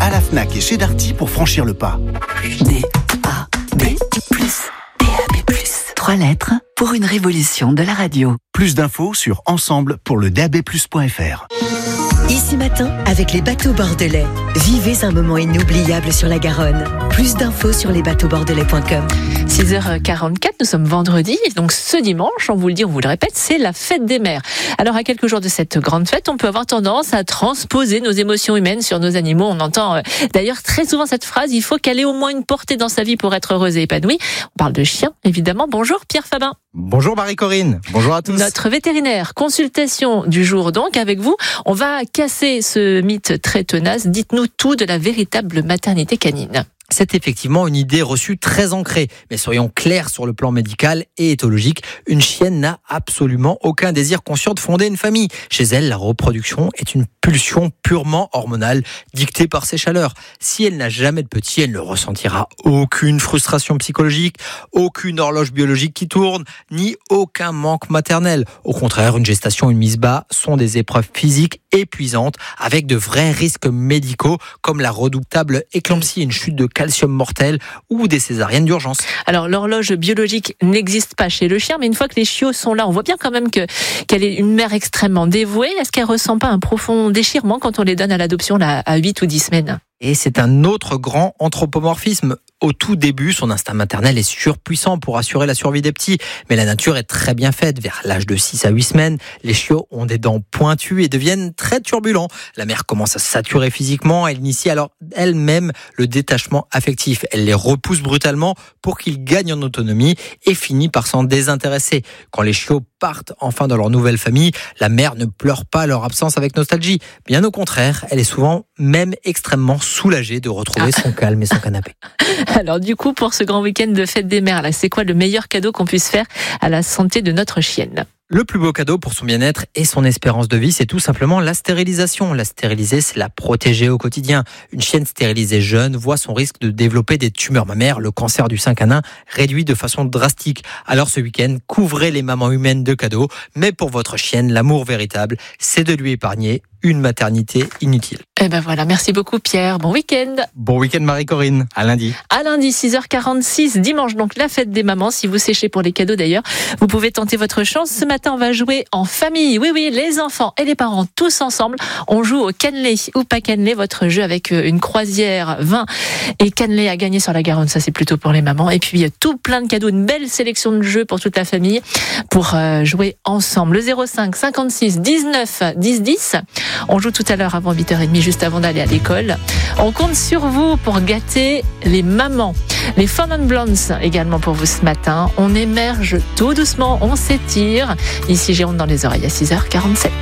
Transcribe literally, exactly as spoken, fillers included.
à la Fnac et chez Darty pour franchir le pas. D A B plus, D A B plus. Trois lettres pour une révolution de la radio. Plus d'infos sur ensemble pour le D A B plus point F R. Ici Matin, avec les bateaux bordelais. Vivez un moment inoubliable sur la Garonne. Plus d'infos sur les bateaux bordelais point com. six heures quarante-quatre, nous sommes vendredi, donc ce dimanche, on vous le dit, on vous le répète, c'est la fête des mers. Alors à quelques jours de cette grande fête, on peut avoir tendance à transposer nos émotions humaines sur nos animaux. On entend euh, d'ailleurs très souvent cette phrase, il faut qu'elle ait au moins une portée dans sa vie pour être heureuse et épanouie. On parle de chiens, évidemment. Bonjour Pierre Fabin. Bonjour Marie-Corinne, bonjour à tous. Notre vétérinaire, consultation du jour donc avec vous. On va casser ce mythe très tenace. Dites-nous tout de la véritable maternité canine. C'est effectivement une idée reçue très ancrée. Mais soyons clairs sur le plan médical et éthologique, une chienne n'a absolument aucun désir conscient de fonder une famille. Chez elle, la reproduction est une pulsion purement hormonale, dictée par ses chaleurs. Si elle n'a jamais de petit, elle ne ressentira aucune frustration psychologique, aucune horloge biologique qui tourne, ni aucun manque maternel. Au contraire, une gestation et une mise bas sont des épreuves physiques épuisantes, avec de vrais risques médicaux, comme la redoutable éclampsie, une chute de calcium mortel ou des césariennes d'urgence. Alors l'horloge biologique n'existe pas chez le chien, mais une fois que les chiots sont là, on voit bien quand même que qu'elle est une mère extrêmement dévouée. Est-ce qu'elle ressent pas un profond déchirement quand on les donne à l'adoption là, à huit ou dix semaines ? Et c'est un autre grand anthropomorphisme. Au tout début, son instinct maternel est surpuissant pour assurer la survie des petits. Mais la nature est très bien faite. Vers l'âge de six à huit semaines, les chiots ont des dents pointues et deviennent très turbulents. La mère commence à saturer physiquement. Elle initie alors elle-même le détachement affectif. Elle les repousse brutalement pour qu'ils gagnent en autonomie et finit par s'en désintéresser. Quand les chiots partent enfin dans leur nouvelle famille, la mère ne pleure pas leur absence avec nostalgie. Bien au contraire, elle est souvent même extrêmement soulagée de retrouver ah. son calme et son canapé. Alors du coup, pour ce grand week-end de fête des mères, là, c'est quoi le meilleur cadeau qu'on puisse faire à la santé de notre chienne ? Le plus beau cadeau pour son bien-être et son espérance de vie, c'est tout simplement la stérilisation. La stériliser, c'est la protéger au quotidien. Une chienne stérilisée jeune voit son risque de développer des tumeurs mammaires, le cancer du sein canin, réduit de façon drastique. Alors ce week-end, couvrez les mamans humaines de cadeaux. Mais pour votre chienne, l'amour véritable, c'est de lui épargner une maternité inutile. Eh ben voilà, merci beaucoup Pierre, bon week-end. Bon week-end Marie-Corinne, à lundi. À lundi, six heures quarante-six, dimanche, donc la fête des mamans. Si vous séchez pour les cadeaux d'ailleurs, vous pouvez tenter votre chance. Ce matin, on va jouer en famille. Oui, oui, les enfants et les parents, tous ensemble. On joue au cannelé ou pas cannelé, votre jeu avec une croisière, vin et cannelé à gagner sur la Garonne. Ça, c'est plutôt pour les mamans. Et puis, tout plein de cadeaux, une belle sélection de jeux pour toute la famille pour jouer ensemble. Le zéro cinq cinquante-six dix-neuf dix dix. On joue tout à l'heure avant huit heures trente, juste avant d'aller à l'école. On compte sur vous pour gâter les mamans. Les Fun and Blondes également pour vous ce matin. On émerge tout doucement, on s'étire. Ici Jérôme dans les oreilles à six heures quarante-sept.